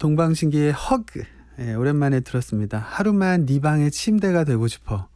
동방신기의 허그. 예, 오랜만에 들었습니다. 하루만 네 방의 침대가 되고 싶어.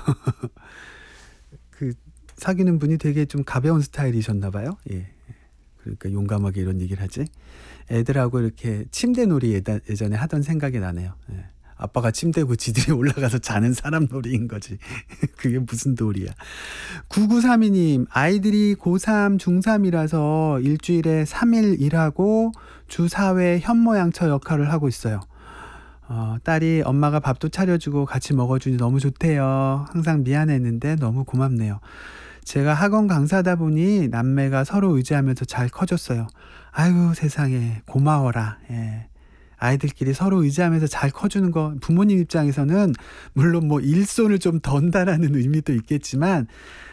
그 사귀는 분이 되게 좀 가벼운 스타일이셨나 봐요. 예. 그러니까 용감하게 이런 얘기를 하지. 애들하고 이렇게 침대 놀이 예전에 하던 생각이 나네요. 예. 아빠가 침대고 지들이 올라가서 자는 사람 놀이인 거지. 그게 무슨 놀이야. 9932님, 아이들이 고3, 중3이라서 일주일에 3일 일하고 주 4회 현모양처 역할을 하고 있어요. 딸이 엄마가 밥도 차려주고 같이 먹어주니 너무 좋대요. 항상 미안했는데 너무 고맙네요. 제가 학원 강사다 보니 남매가 서로 의지하면서 잘 커졌어요. 아이고 세상에 고마워라. 예. 아이들끼리 서로 의지하면서 잘 커주는 거 부모님 입장에서는 물론 뭐 일손을 좀 던다라는 의미도 있겠지만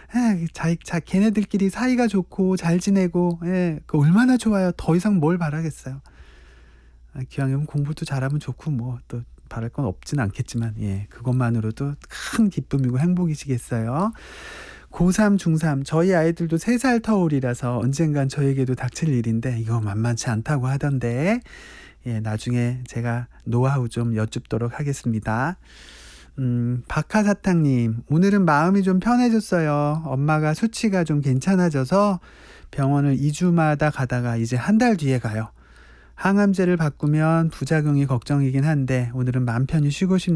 걔네들끼리 사이가 좋고 잘 지내고 그 얼마나 좋아요. 더 이상 뭘 바라겠어요. 기왕이면 공부도 잘하면 좋고 뭐 또 바랄 건 없진 않겠지만 그것만으로도 큰 기쁨이고 행복이시겠어요. 고3, 중3 저희 아이들도 3살 터울이라서 언젠간 저에게도 닥칠 일인데 이거 만만치 않다고 하던데 나중에 제가 노하우 좀 여쭙도록 하겠습니다. 박하사탕님, 오늘은 마음이 좀 편해졌어요. 엄마가 수치가 좀 괜찮아져서 병원을 2주마다 가다가 이제 한 달 뒤에 가요. 항암제를 바꾸면 부작용이 걱정이긴 한데 오늘은 맘 편히 쉬고 싶네요.